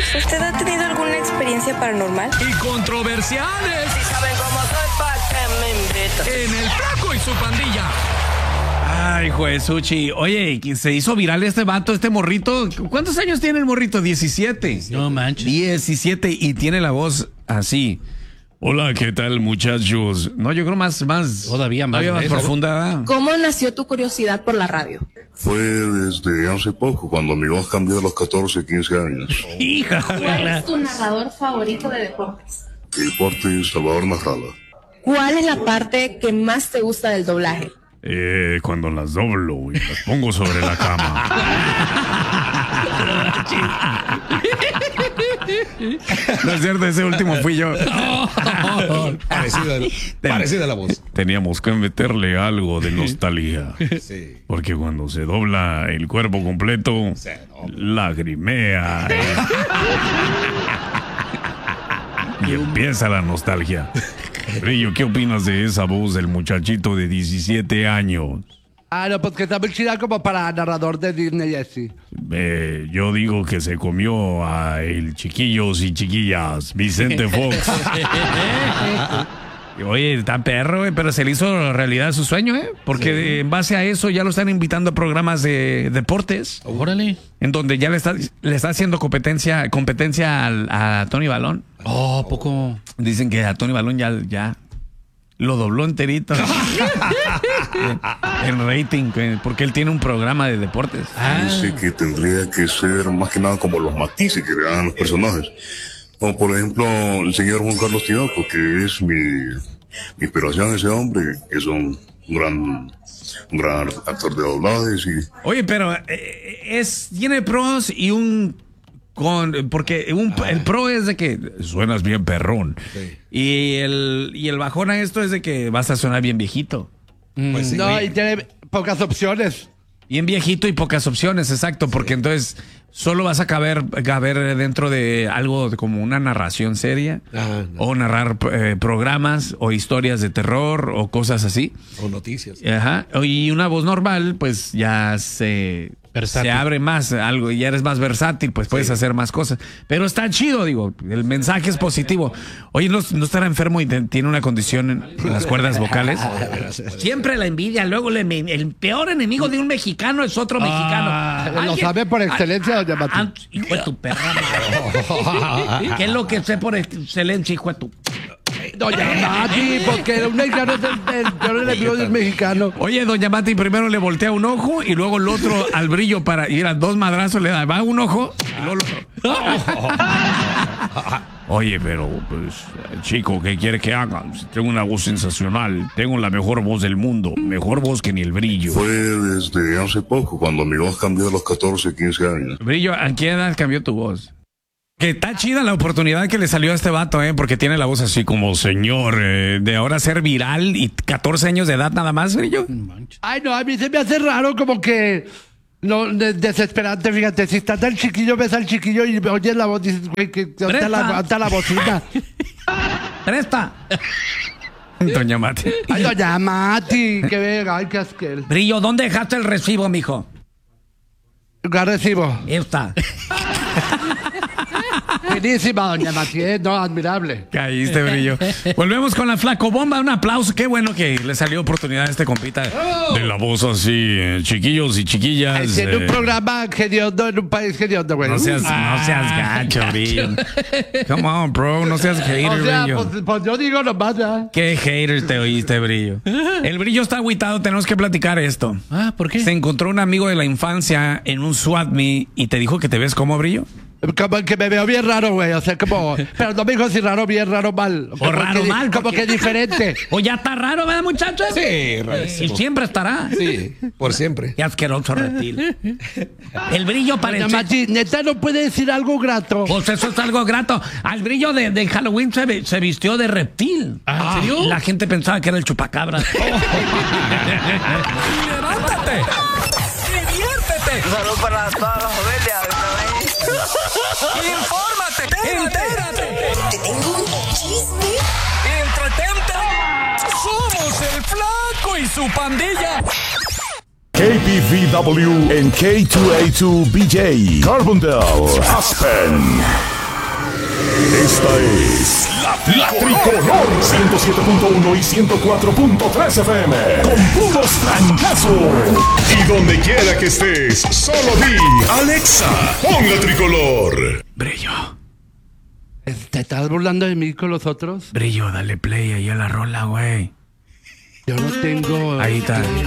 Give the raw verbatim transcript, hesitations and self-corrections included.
¿Usted ha tenido alguna experiencia paranormal? Y controversiales. Si saben cómo soy, ¿pa' qué me invitan? En El Flaco y su pandilla. Ay, Juesuchi. Oye, se hizo viral este vato, este morrito. ¿Cuántos años tiene el morrito? diecisiete. No manches. diecisiete y tiene la voz así. Hola, ¿qué tal, muchachos? No, yo creo más, más, todavía más, todavía más profunda. ¿Cómo nació tu curiosidad por la radio? Fue desde hace poco, cuando mi voz cambió a los catorce, quince años. Hija. ¿Cuál es tu narrador favorito de deportes? Deporte Salvador Narrala. ¿Cuál es la parte que más te gusta del doblaje? Eh, cuando las doblo y las pongo sobre la cama. No es cierto, ese último fui yo. Parecida, parecida la voz. Teníamos que meterle algo de nostalgia. Sí. Porque cuando se dobla el cuerpo completo, lagrimea. Eh. Y empieza la nostalgia. Brillo, ¿qué opinas de esa voz del muchachito de diecisiete años? Ah, no, pues que está muy chida como para narrador de Disney y así. Eh, yo digo que se comió a el chiquillos y chiquillas, Vicente Fox. Oye, está perro, eh, pero se le hizo realidad su sueño, ¿eh? Porque sí. En base a eso ya lo están invitando a programas de deportes. Órale. En donde ya le está, le está haciendo competencia, competencia al, a Tony Balón. Oh, poco. Dicen que a Tony Balón ya, ya lo dobló enterito. En rating, porque él tiene un programa de deportes. Ah. Dice que tendría que ser más que nada como los matices que le dan a los personajes. Como por ejemplo el señor Juan Carlos Tinoco, que es mi, mi inspiración, ese hombre, que es un gran, un gran actor de doblajes. Y... Oye, pero eh, es tiene pros y un con porque un, ah. el pro es de que suenas bien perrón. Sí. Y el y el bajón a esto es de que vas a sonar bien viejito. Pues sí, no, y tiene pocas opciones. Bien viejito y pocas opciones, exacto, porque sí. Entonces solo vas a caber, caber dentro de algo como una narración seria, ah, no. O narrar eh, programas o historias de terror o cosas así. O noticias. Ajá. Y una voz normal, pues ya se... Versátil. Se abre más algo y ya eres más versátil, pues puedes sí. hacer más cosas. Pero está chido, digo, el mensaje es positivo. Oye, ¿no, no estará enfermo y te, tiene una condición en, en las cuerdas vocales? Siempre la envidia, luego le, el peor enemigo de un mexicano es otro ah, mexicano. Lo sabe por excelencia, doña Mati. Hijo de tu perra. ¿Qué es lo que sé por excelencia, hijo de tu... Doña Mati, porque un mexicano es el, el peor enemigo del mexicano. Oye, doña Mati primero le voltea un ojo y luego el otro al brillo para ir a dos madrazos, le da, va un ojo y luego el otro. Oye, pero pues, chico, ¿qué quiere que haga? Tengo una voz sensacional, tengo la mejor voz del mundo, mejor voz que ni el brillo. Fue desde hace poco, cuando mi voz cambió a los catorce, quince años. Brillo, ¿a qué edad cambió tu voz? Que está chida la oportunidad que le salió a este vato, ¿eh? Porque tiene la voz así como señor, eh, de ahora ser viral y catorce años de edad nada más, Brillo. Ay, no, a mí se me hace raro como que... No, de, desesperante, fíjate, si está tan chiquillo, ves al chiquillo y oyes la voz, dices, güey, que está la, la bocina. ¡Presta! Doña Mati. Ay, doña Mati, que venga, ay, qué asqueroso. Brillo, ¿dónde dejaste el recibo, mijo? ¿Qué recibo? Esta. Buenísima, doña Mati, ¿eh? No, admirable. Caíste, Brillo. Volvemos con la Flacobomba. Un aplauso. Qué bueno que le salió oportunidad a este compita. Oh. De la voz así, eh, chiquillos y chiquillas. Ay, en eh. un programa hediondo en un país hediondo, güey. No seas, ah, no seas gacho, Brillo. Come on, bro. No seas hater, o sea, Brillo. Pues, pues yo digo nomás, ¿ya? Qué hater te oíste, Brillo. El Brillo está agüitado. Tenemos que platicar esto. Ah, ¿por qué? Se encontró un amigo de la infancia en un SWAT meet y te dijo que te ves como, Brillo. Como que me veo bien raro, güey. O sea, como. Pero no me dijo si raro, bien, raro, mal. O raro, que, mal. Como que diferente. O ya está raro, ¿verdad, muchachos? Sí, raro. Y siempre estará. Sí, por siempre. Qué asqueroso reptil. El Brillo parece. Machi, neta, no puede decir algo grato. Pues eso es algo grato. Al Brillo de, de Halloween se, se vistió de reptil. ¿Ah, ¿en serio? La gente pensaba que era el chupacabra. ¡Levántate! ¡Diviértete! Salud para todas las familias. ¡Infórmate! ¡Entérate! Te tengo un chisme. ¡Entretente! ¡Somos el Flaco y su pandilla! K P V W en K dos A dos B J, Carbondale, Aspen. Esta es la, la Tricolor ciento siete punto uno y ciento cuatro punto tres F M. Con puros trancazos. Y donde quiera que estés, solo di Alexa, pon la Tricolor. Brillo, ¿Te estás burlando de mí con los otros? Brillo, dale play ahí a la rola, güey. Yo no tengo... Ahí está.